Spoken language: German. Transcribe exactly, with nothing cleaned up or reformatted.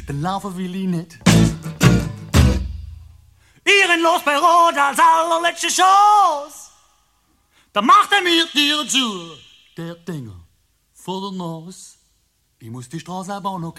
dann laufen will ich nicht. Ehrenlos bei Rot als allerletzte Chance. Da macht er mir die Tür zu, der Dinger vor der Nase. Ich muss die Straße aber noch